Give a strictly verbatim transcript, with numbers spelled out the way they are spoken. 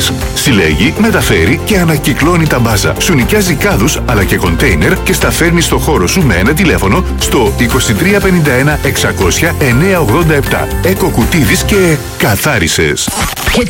Εκοκουτίδης. Συλλέγει, μεταφέρει και ανακυκλώνει τα μπάζα. Σου νοικιάζει κάδους αλλά και κοντέινερ και στα φέρνει στο χώρο σου με ένα τηλέφωνο στο είκοσι τρία πενήντα ένα εξακόσια εννιακόσια ογδόντα επτά. Εκοκουτίδης και καθάρισες.